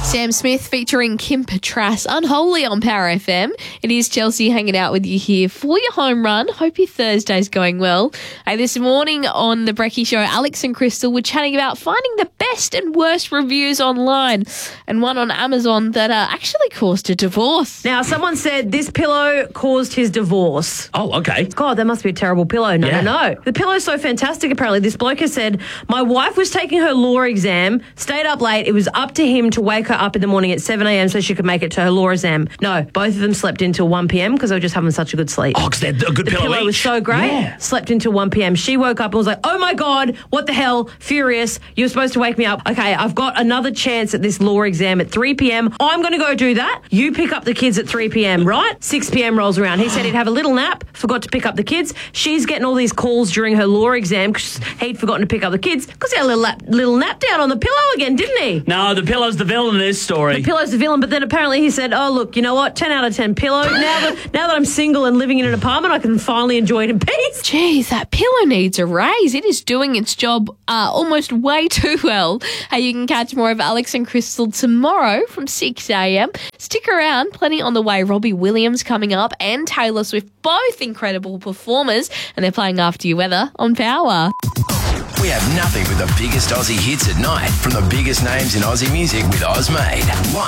Sam Smith featuring Kim Petras, Unholy on Power FM. It is Chelsea hanging out with you here for your home run. Hope your Thursday's going well. Hey, this morning on The Brekkie Show, Alex and Crystal were chatting about finding the best and worst reviews online, and one on Amazon that actually caused a divorce. Now, someone said this pillow caused his divorce. Oh, okay. God, that must be a terrible pillow. No. The pillow's so fantastic, apparently. This bloke has said, my wife was taking her law exam, stayed up late. It was up to him to wake her up in the morning at 7 a.m. so she could make it to her law exam. No, both of them slept until 1 p.m. because they were just having such a good sleep. Oh, because they're a good The pillow was so great. Yeah. Slept until 1 p.m. She woke up and was like, oh my God, what the hell? Furious. You were supposed to wake me up. Okay, I've got another chance at this law exam at 3 p.m. I'm going to go do that. You pick up the kids at 3 p.m., right? 6 p.m. rolls around. He said he'd have a little nap, forgot to pick up the kids. She's getting all these calls during her law exam because he'd forgotten to pick up the kids because he had a little nap down on the pillow again, didn't he? No, the pillow's the villain in this story. The pillow's the villain, but then apparently he said, oh, look, you know what? 10 out of 10 pillow. Now that I'm single and living in an apartment, I can finally enjoy it in peace. Jeez, that pillow needs a raise. It is doing its job almost way too well. Hey, you can catch more of Alex and Crystal tomorrow from 6 a.m. Stick around, plenty on the way. Robbie Williams coming up and Taylor Swift, both incredible performers, and they're playing After Your Weather on Power. We have nothing but the biggest Aussie hits at night from the biggest names in Aussie music with Ozmade.